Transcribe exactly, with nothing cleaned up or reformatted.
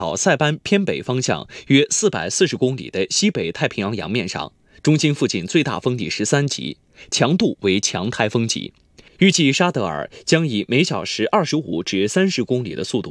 朝塞班偏北方向约四百四十公里的西北太平洋洋面上，中心附近最大风力十三级，强度为强台风级。预计沙德尔将以每小时二十五至三十公里的速度